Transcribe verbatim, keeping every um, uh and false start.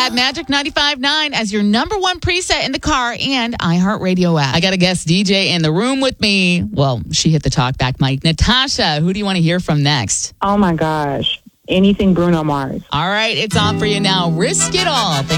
got Magic ninety-five point nine as your number one preset in the car and iHeartRadio app. I got a guest D J in the room with me. Well, she hit the talk back mic. Natasha, who do you want to hear from next? Oh, my gosh. Anything Bruno Mars. All right, it's on for you now. Risk It All. Thanks